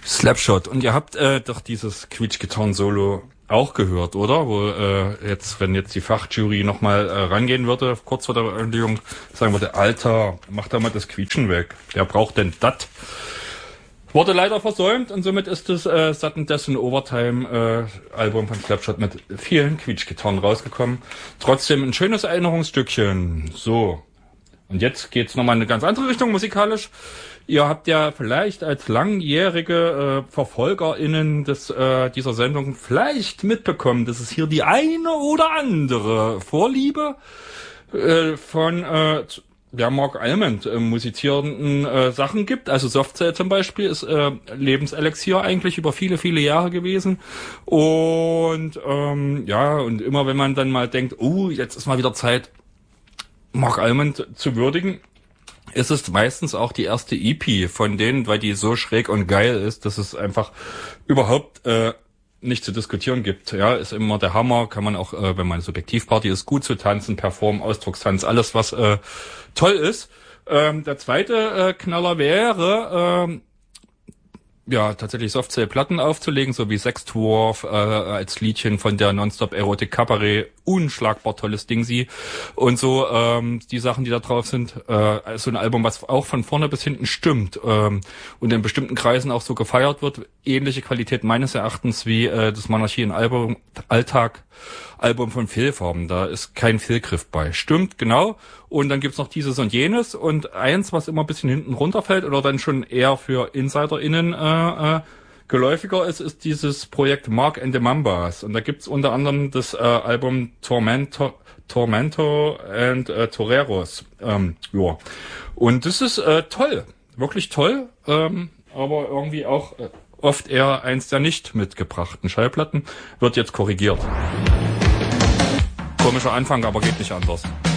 Slapshot. Und ihr habt doch dieses Quietsch-Gitarren-Solo auch gehört, oder? Wo jetzt, wenn jetzt die Fachjury nochmal rangehen würde, kurz vor der Veröffentlichung, sagen würde, Alter, mach da mal das Quietschen weg. Wer braucht denn das? Wurde leider versäumt und somit ist das Sudden Death in Overtime Album von Slapshot mit vielen Quietsch-Gitarren rausgekommen. Trotzdem ein schönes Erinnerungsstückchen. So. Und jetzt geht's nochmal in eine ganz andere Richtung musikalisch. Ihr habt ja vielleicht als langjährige VerfolgerInnen dieser Sendung vielleicht mitbekommen, dass es hier die eine oder andere Vorliebe von Mark Almond musizierenden Sachen gibt. Also Softcell zum Beispiel ist Lebenselixier eigentlich über viele, viele Jahre gewesen. Und und immer wenn man dann mal denkt, jetzt ist mal wieder Zeit, Mark Almond zu würdigen, ist es meistens auch die erste EP von denen, weil die so schräg und geil ist, dass es einfach überhaupt nicht zu diskutieren gibt. Ja, ist immer der Hammer, kann man auch, wenn man Subjektivparty ist, gut zu tanzen, performen, Ausdruckstanz, alles was toll ist. Der zweite Knaller wäre tatsächlich Softcell-Platten aufzulegen, so wie Sextworf als Liedchen von der Nonstop Erotic Cabaret, unschlagbar tolles Ding sie und so die Sachen, die da drauf sind, so ein Album, was auch von vorne bis hinten stimmt und in bestimmten Kreisen auch so gefeiert wird, ähnliche Qualität meines Erachtens wie das Monarchie in Alltag Album von Fehlfarben, da ist kein Fehlgriff bei. Stimmt, genau. Und dann gibt's noch dieses und jenes und eins, was immer ein bisschen hinten runterfällt oder dann schon eher für InsiderInnen geläufiger ist dieses Projekt Mark and the Mambas. Und da gibt's unter anderem das Album Tormento and Toreros. Und das ist toll, wirklich toll, aber irgendwie auch oft eher eins der nicht mitgebrachten Schallplatten, wird jetzt korrigiert. Komischer Anfang, aber geht nicht anders.